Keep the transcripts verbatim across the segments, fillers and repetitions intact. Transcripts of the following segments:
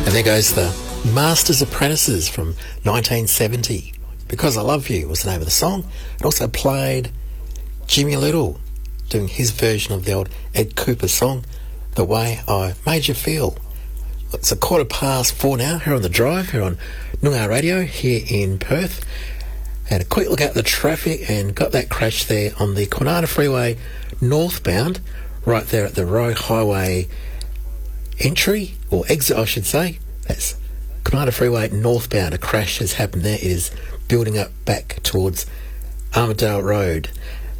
And there goes the Masters Apprentices from nineteen seventy. Because I Love You was the name of the song. It also played Jimmy Little doing his version of the old Ed Cooper song, The Way I Made You Feel. It's a quarter past four now here on The Drive, here on Noongar Radio here in Perth. Had a quick look at the traffic and got that crash there on the Kwinana Freeway northbound, right there at the Roe Highway entry, or exit I should say. That's Kwinana Freeway northbound. A crash has happened there. It is building up back towards Armadale Road.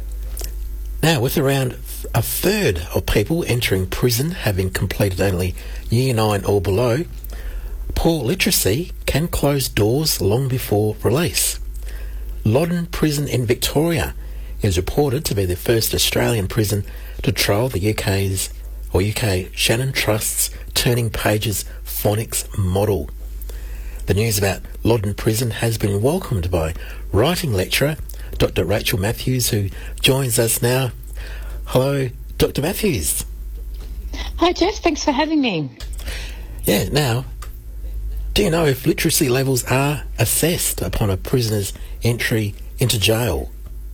Now, with around a third of people entering prison having completed only Year nine or below, poor literacy can close doors long before release. Loddon Prison in Victoria is reported to be the first Australian prison to trial the U K's or U K Shannon Trust's Turning Pages phonics model. The news about Loddon Prison has been welcomed by writing lecturer Doctor Rachel Matthews, who joins us now. Hello, Doctor Matthews. Hi, Jeff. Thanks for having me. Yeah, now, do you know if literacy levels are assessed upon a prisoner's entry into jail?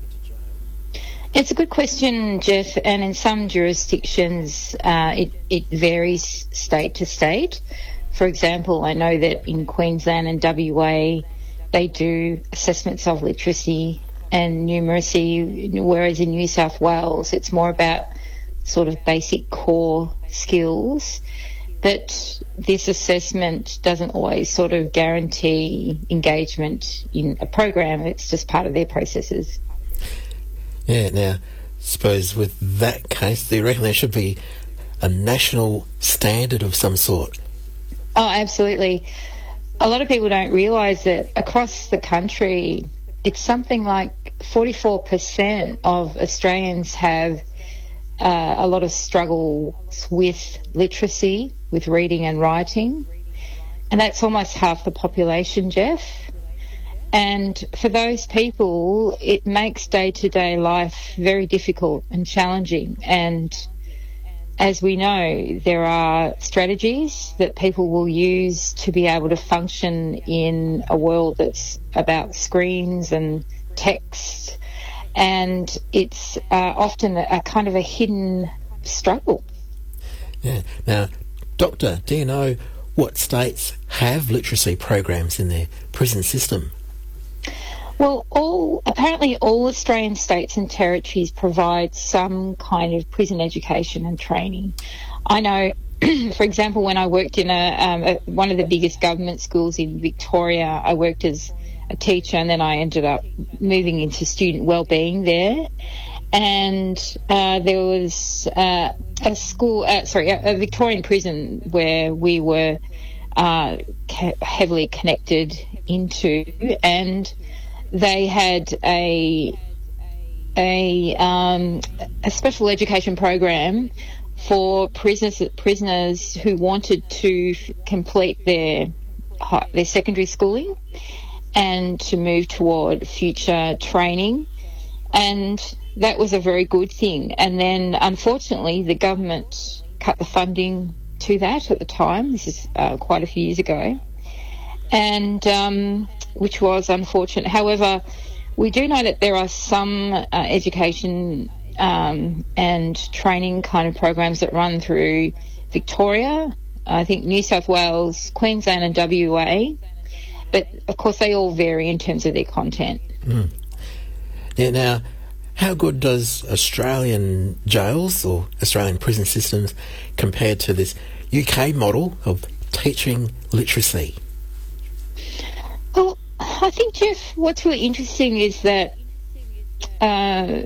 It's a good question, Jeff, and in some jurisdictions uh, it, it varies state to state. For example, I know that in Queensland and W A they do assessments of literacy and numeracy, whereas in New South Wales it's more about sort of basic core skills. But this assessment doesn't always sort of guarantee engagement in a program. It's just part of their processes. Yeah, now, suppose with that case, do you reckon there should be a national standard of some sort? Oh, absolutely. A lot of people don't realise that across the country, it's something like forty-four percent of Australians have uh, a lot of struggles with literacy, with reading and writing, and that's almost half the population, Jeff. And for those people, it makes day-to-day life very difficult and challenging. And as we know, there are strategies that people will use to be able to function in a world that's about screens and text. And it's uh, often a, a kind of a hidden struggle. Yeah. Now, Doctor, do you know what states have literacy programs in their prison system? Well, all apparently all Australian states and territories provide some kind of prison education and training. I know, for example, when I worked in a, um, a one of the biggest government schools in Victoria, I worked as a teacher, and then I ended up moving into student wellbeing there. And uh, there was uh, a school, uh, sorry, a, a Victorian prison where we were uh, ca- heavily connected into, and they had a a um, a special education program for prisoners prisoners who wanted to f- complete their their secondary schooling and to move toward future training, and that was a very good thing. And then, unfortunately, the government cut the funding to that at the time. This is uh, quite a few years ago, and um, which was unfortunate. However, we do know that there are some uh, education um, and training kind of programs that run through Victoria, I think New South Wales, Queensland and W A, but of course they all vary in terms of their content. Mm. Yeah, now, how good does Australian jails or Australian prison systems compare to this U K model of teaching literacy? Well, I think, Jeff, what's really interesting is that uh,